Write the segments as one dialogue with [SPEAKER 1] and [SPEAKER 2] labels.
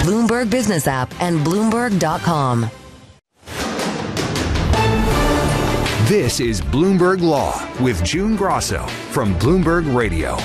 [SPEAKER 1] Bloomberg Business app, and Bloomberg.com.
[SPEAKER 2] This is Bloomberg Law with June Grosso from Bloomberg Radio.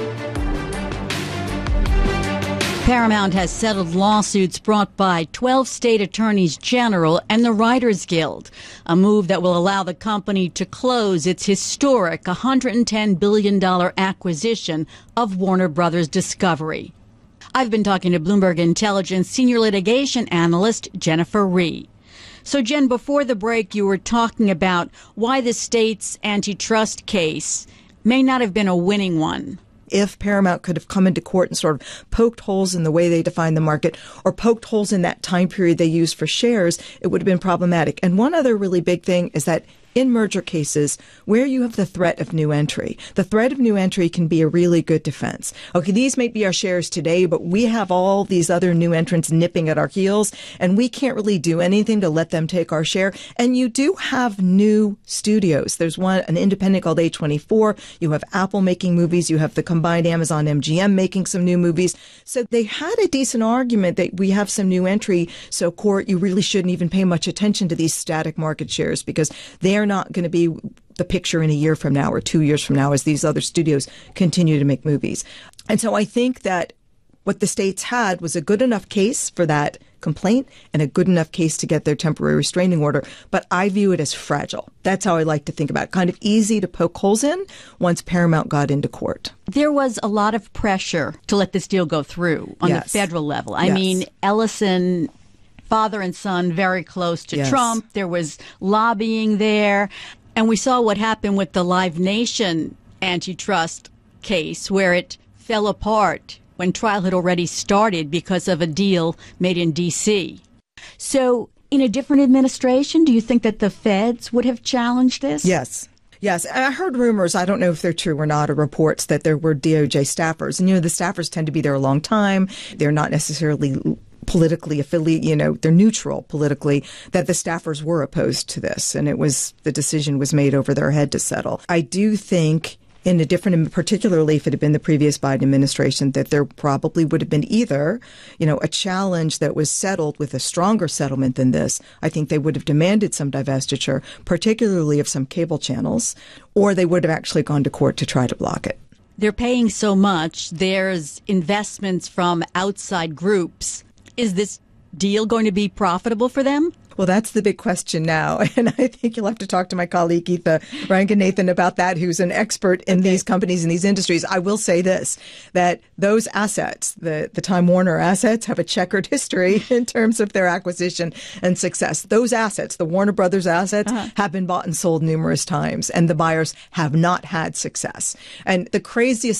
[SPEAKER 3] Paramount has settled lawsuits brought by 12 state attorneys general and the Writers Guild, a move that will allow the company to close its historic $110 billion acquisition of Warner Brothers Discovery. I've been talking to Bloomberg Intelligence senior litigation analyst Jennifer Rhee. So, Jen, before the break, you were talking about why the state's antitrust case may not have been a winning one.
[SPEAKER 4] If Paramount could have come into court and sort of poked holes in the way they define the market or poked holes in that time period they used for shares, it would have been problematic. And one other really big thing is that in merger cases where you have the threat of new entry, the threat of new entry can be a really good defense. Okay, these may be our shares today, but we have all these other new entrants nipping at our heels, and we can't really do anything to let them take our share. And you do have new studios. There's an independent called A24. You have Apple making movies. You have the combined Amazon MGM making some new movies. So they had a decent argument that we have some new entry. So court, you really shouldn't even pay much attention to these static market shares because they're not going to be the picture in a year from now or 2 years from now as these other studios continue to make movies. And so I think that what the states had was a good enough case for that complaint and a good enough case to get their temporary restraining order. But I view it as fragile. That's how I like to think about it. Kind of easy to poke holes in once Paramount got into court.
[SPEAKER 3] There was a lot of pressure to let this deal go through on the federal level. I mean, Ellison, father and son, very close to Trump. There was lobbying there. And we saw what happened with the Live Nation antitrust case where it fell apart when trial had already started because of a deal made in D.C. So in a different administration, do you think that the feds would have challenged this?
[SPEAKER 4] Yes. Yes. I heard rumors, I don't know if they're true or not, or reports that there were DOJ staffers. And, the staffers tend to be there a long time. They're not necessarily politically affiliated, they're neutral politically, that the staffers were opposed to this. And the decision was made over their head to settle. I do think particularly if it had been the previous Biden administration, that there probably would have been either, a challenge that was settled with a stronger settlement than this. I think they would have demanded some divestiture, particularly of some cable channels, or they would have actually gone to court to try to block it.
[SPEAKER 3] They're paying so much. There's investments from outside groups. Is this deal going to be profitable for them?
[SPEAKER 4] Well, that's the big question now. And I think you'll have to talk to my colleague, Geetha Ranganathan, about that, who's an expert in these companies and these industries. I will say this, that those assets, the Time Warner assets, have a checkered history in terms of their acquisition and success. Those assets, the Warner Brothers assets, have been bought and sold numerous times, and the buyers have not had success. And the craziest